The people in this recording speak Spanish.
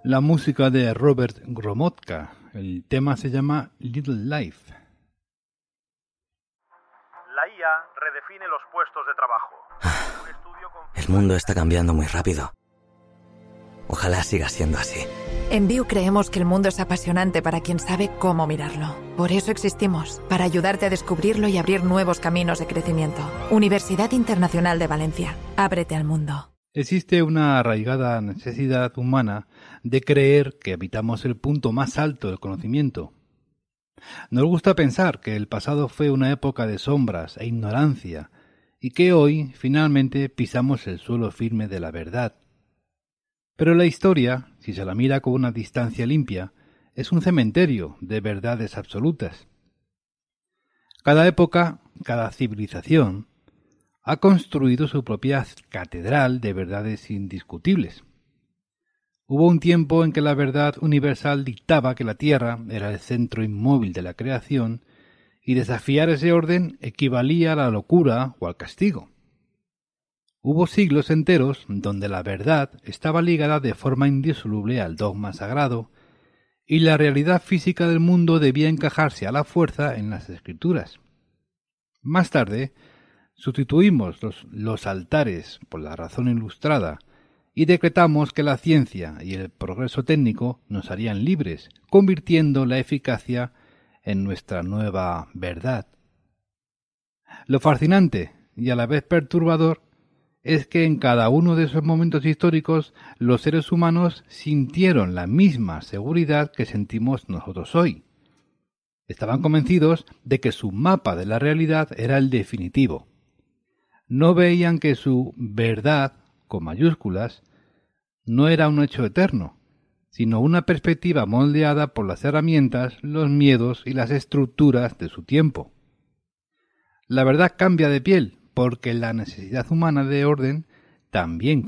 La música de Robert Gromotka. El tema se llama Little Life. La IA redefine los puestos de trabajo. El mundo está cambiando muy rápido. Ojalá siga siendo así. En VIU creemos que el mundo es apasionante para quien sabe cómo mirarlo. Por eso existimos, para ayudarte a descubrirlo y abrir nuevos caminos de crecimiento. Universidad Internacional de Valencia. Ábrete al mundo. Existe una arraigada necesidad humana de creer que habitamos el punto más alto del conocimiento. Nos gusta pensar que el pasado fue una época de sombras e ignorancia y que hoy finalmente pisamos el suelo firme de la verdad. Pero la historia, si se la mira con una distancia limpia, es un cementerio de verdades absolutas. Cada época, cada civilización, ha construido su propia catedral de verdades indiscutibles. Hubo un tiempo en que la verdad universal dictaba que la Tierra era el centro inmóvil de la creación y desafiar ese orden equivalía a la locura o al castigo. Hubo siglos enteros donde la verdad estaba ligada de forma indisoluble al dogma sagrado y la realidad física del mundo debía encajarse a la fuerza en las escrituras. Más tarde, sustituimos los altares por la razón ilustrada y decretamos que la ciencia y el progreso técnico nos harían libres, convirtiendo la eficacia en nuestra nueva verdad. Lo fascinante y a la vez perturbador es que en cada uno de esos momentos históricos los seres humanos sintieron la misma seguridad que sentimos nosotros hoy. Estaban convencidos de que su mapa de la realidad era el definitivo. No veían que su verdad, con mayúsculas, no era un hecho eterno, sino una perspectiva moldeada por las herramientas, los miedos y las estructuras de su tiempo. La verdad cambia de piel porque la necesidad humana de orden también